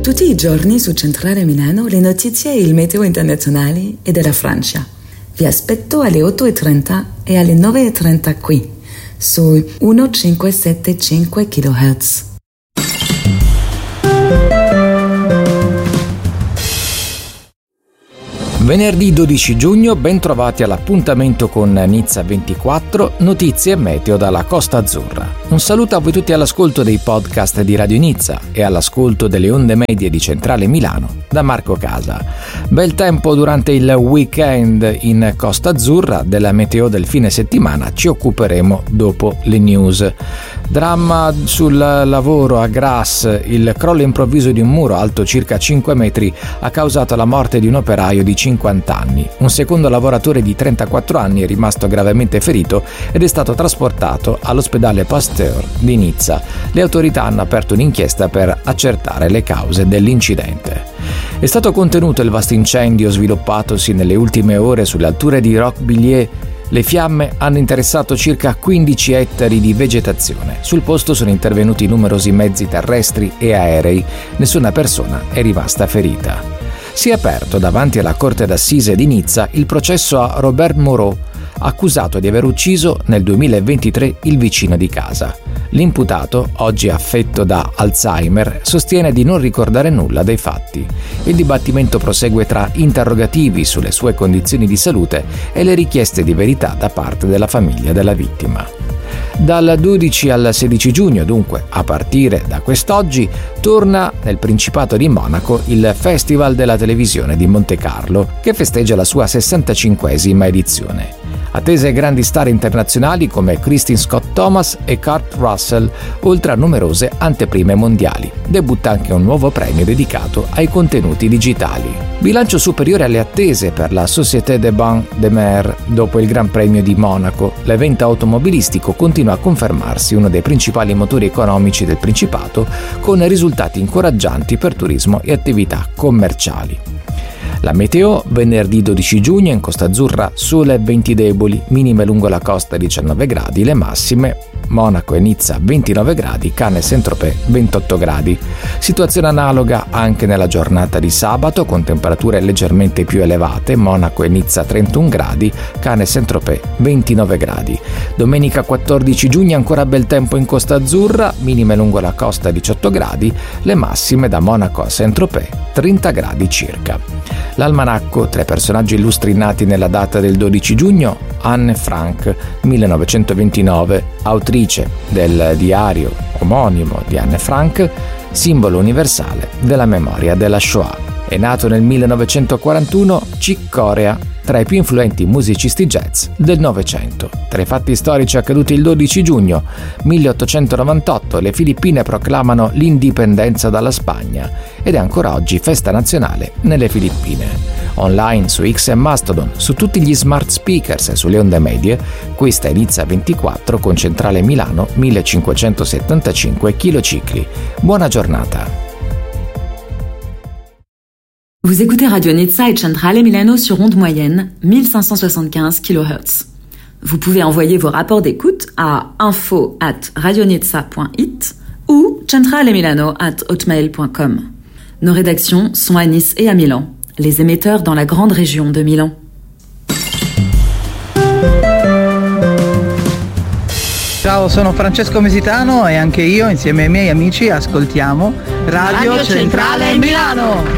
Tutti i giorni su Centrale Milano le notizie e il meteo internazionali e della Francia. Vi aspetto alle 8:30 e alle 9:30 qui, su 1575 kHz. Venerdì 12 giugno, ben trovati all'appuntamento con Nizza 24, notizie e meteo dalla Costa Azzurra. Un saluto a voi tutti all'ascolto dei podcast di Radio Nizza e all'ascolto delle onde medie di Centrale Milano da Marco Casa. Bel tempo durante il weekend in Costa Azzurra, della meteo del fine settimana ci occuperemo dopo le news. Dramma sul lavoro a Grasse, il crollo improvviso di un muro alto circa 5 metri ha causato la morte di un operaio di 50 anni. Un secondo lavoratore di 34 anni è rimasto gravemente ferito ed è stato trasportato all'ospedale Pasteur di Nizza. Le autorità hanno aperto un'inchiesta per accertare le cause dell'incidente. È stato contenuto il vasto incendio sviluppatosi nelle ultime ore sulle alture di Roquebilliers. Le fiamme hanno interessato circa 15 ettari di vegetazione. Sul posto sono intervenuti numerosi mezzi terrestri e aerei. Nessuna persona è rimasta ferita. Si è aperto davanti alla Corte d'Assise di Nizza il processo a Robert Moreau, accusato di aver ucciso nel 2023 il vicino di casa. L'imputato, oggi affetto da Alzheimer, sostiene di non ricordare nulla dei fatti. Il dibattimento prosegue tra interrogativi sulle sue condizioni di salute e le richieste di verità da parte della famiglia della vittima. Dal 12 al 16 giugno, dunque, a partire da quest'oggi, torna nel Principato di Monaco il Festival della Televisione di Montecarlo, che festeggia la sua 65esima edizione. Attese grandi star internazionali come Kristin Scott Thomas e Kurt Russell, oltre a numerose anteprime mondiali. Debutta anche un nuovo premio dedicato ai contenuti digitali. Bilancio superiore alle attese per la Société des Bains de Mer dopo il Gran Premio di Monaco. L'evento automobilistico continua a confermarsi uno dei principali motori economici del Principato, con risultati incoraggianti per turismo e attività commerciali. La meteo, venerdì 12 giugno in Costa Azzurra, sole e venti deboli, minime lungo la costa 19 gradi, le massime Monaco e Nizza 29 gradi, Cannes e Saint-Tropez 28 gradi. Situazione analoga anche nella giornata di sabato, con temperature leggermente più elevate, Monaco e Nizza 31 gradi, Cannes e Saint-Tropez 29 gradi. Domenica 14 giugno ancora bel tempo in Costa Azzurra, minime lungo la costa 18 gradi, le massime da Monaco a Saint-Tropez 30 gradi circa. L'almanacco, tra i personaggi illustri nati nella data del 12 giugno, Anne Frank, 1929, autrice del diario omonimo di Anne Frank, simbolo universale della memoria della Shoah. È nato nel 1941 Chick Corea, tra i più influenti musicisti jazz del Novecento. Tra i fatti storici accaduti il 12 giugno 1898, le Filippine proclamano l'indipendenza dalla Spagna ed è ancora oggi festa nazionale nelle Filippine. Online su X e Mastodon, su tutti gli smart speakers e sulle onde medie, questa è Nizza 24 con Centrale Milano 1575 kHz. Buona giornata. Vous écoutez Radio Nizza et Centrale Milano sur onde moyenne 1575 kHz. Vous pouvez envoyer vos rapports d'écoute à info@radionizza.it ou centralemilano@hotmail.com. Nos rédactions sont à Nice et à Milan, les émetteurs dans la grande région de Milan. Ciao, sono Francesco Mesitano e anche io insieme ai miei amici ascoltiamo Radio Centrale Milano.